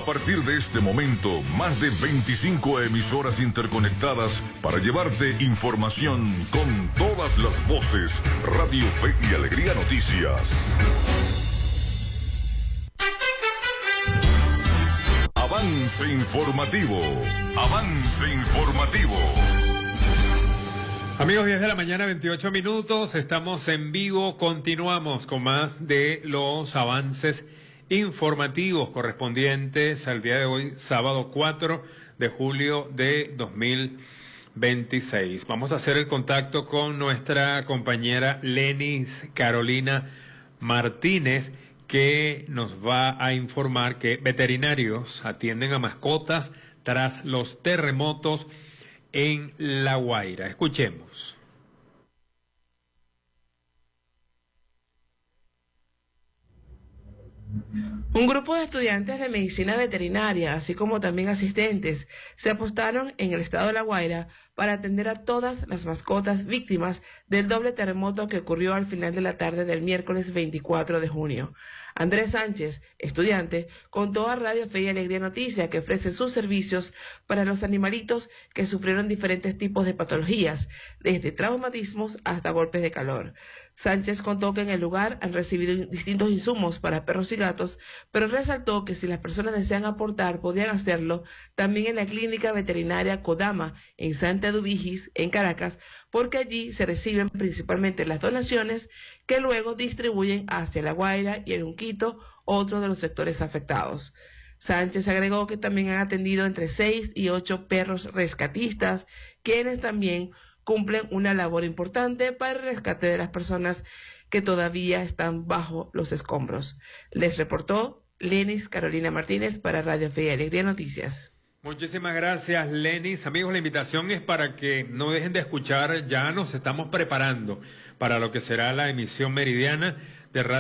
partir de este momento, más de 25 emisoras interconectadas para llevarte información con todas las voces. Radio Fe y Alegría Noticias. Avance informativo. Avance informativo. Amigos, 10 de la mañana, 28 minutos. Estamos en vivo. Continuamos con más de los avances informativos correspondientes al día de hoy, sábado 4 de julio de 2026. Vamos a hacer el contacto con nuestra compañera Lenis Carolina Martínez, que nos va a informar que veterinarios atienden a mascotas tras los terremotos en La Guaira. Escuchemos. Un grupo de estudiantes de medicina veterinaria, así como también asistentes, se apostaron en el estado de La Guaira para atender a todas las mascotas víctimas del doble terremoto que ocurrió al final de la tarde del miércoles 24 de junio. Andrés Sánchez, estudiante, contó a Radio Fe y Alegría Noticias que ofrece sus servicios para los animalitos que sufrieron diferentes tipos de patologías, desde traumatismos hasta golpes de calor. Sánchez contó que en el lugar han recibido distintos insumos para perros y gatos, pero resaltó que si las personas desean aportar, podían hacerlo también en la clínica veterinaria Kodama, en Santa Eduvigis, en Caracas, porque allí se reciben principalmente las donaciones que luego distribuyen hacia La Guaira y el Unquito, otro de los sectores afectados. Sánchez agregó que también han atendido entre 6 y 8 perros rescatistas, quienes también cumplen una labor importante para el rescate de las personas que todavía están bajo los escombros. Les reportó Lenis Carolina Martínez para Radio Fe y Alegría Noticias. Muchísimas gracias, Lenis. Amigos, la invitación es para que no dejen de escuchar. Ya nos estamos preparando para lo que será la emisión meridiana de Radio